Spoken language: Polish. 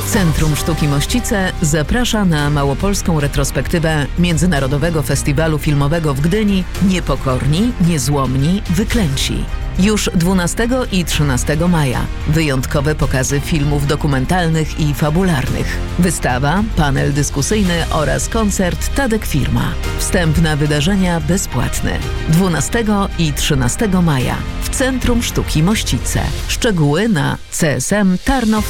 Centrum Sztuki Mościce zaprasza na małopolską retrospektywę Międzynarodowego Festiwalu Filmowego w Gdyni Niepokorni, Niezłomni, Wyklęci. Już 12 i 13 maja wyjątkowe pokazy filmów dokumentalnych i fabularnych. Wystawa, panel dyskusyjny oraz koncert Tadek Firma. Wstęp na wydarzenia bezpłatny. 12 i 13 maja w Centrum Sztuki Mościce. Szczegóły na CSM Tarnów